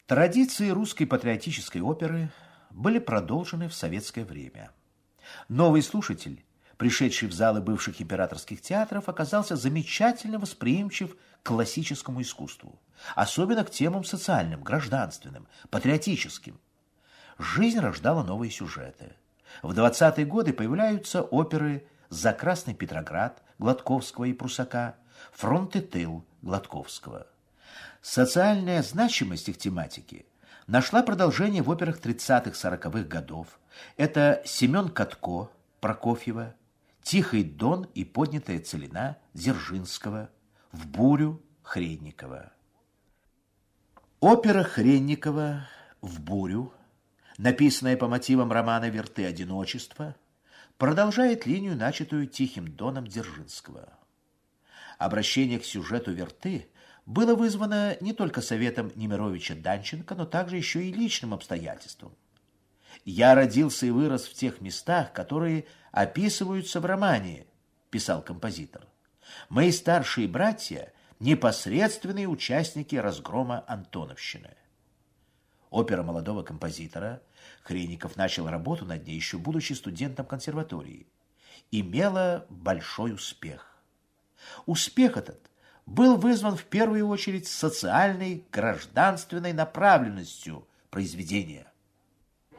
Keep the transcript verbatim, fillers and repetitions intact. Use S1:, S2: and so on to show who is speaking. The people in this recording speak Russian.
S1: Традиции русской патриотической оперы были продолжены в советское время. Новый слушатель, пришедший в залы бывших императорских театров, оказался замечательно восприимчив к классическому искусству, особенно к темам социальным, гражданственным, патриотическим. Жизнь рождала новые сюжеты. В двадцатые годы появляются оперы «За Красный Петроград» Гладковского и Прусака, «Фронт и тыл» Гладковского. Социальная значимость их тематики нашла продолжение в операх тридцатых-сороковых годов. Это «Семен Катко» Прокофьева, «Тихий Дон» и «Поднятая целина» Дзержинского, «В бурю» Хренникова. Опера Хренникова «В бурю», написанная по мотивам романа «Верты одиночества», продолжает линию, начатую «Тихим Доном» Дзержинского. Обращение к сюжету «Верты» было вызвано не только советом Немировича Данченко, но также еще и личным обстоятельством. «Я родился и вырос в тех местах, которые описываются в романе», – писал композитор. «Мои старшие братья – непосредственные участники разгрома Антоновщины». Опера молодого композитора, Хренников начал работу над ней, еще будучи студентом консерватории, имела большой успех. Успех этот был вызван в первую очередь социальной, гражданственной направленностью произведения.